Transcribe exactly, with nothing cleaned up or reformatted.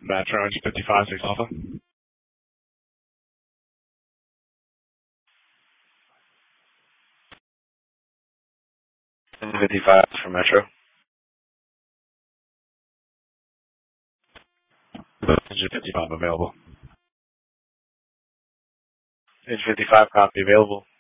Metro, engine fifty-five, six Alpha. Engine fifty-five for Metro. Engine fifty-five available. Engine fifty-five, copy available.